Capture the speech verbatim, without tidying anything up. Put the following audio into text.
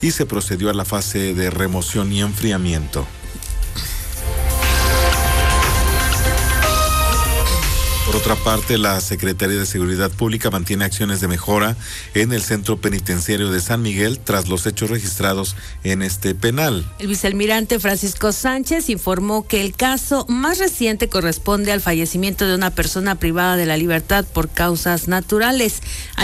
y se procedió a la fase de remoción y enfriamiento. Por otra parte, la Secretaría de Seguridad Pública mantiene acciones de mejora en el centro penitenciario de San Miguel tras los hechos registrados en este penal. El vicealmirante Francisco Sánchez informó que el caso más reciente corresponde al fallecimiento de una persona privada de la libertad por causas naturales.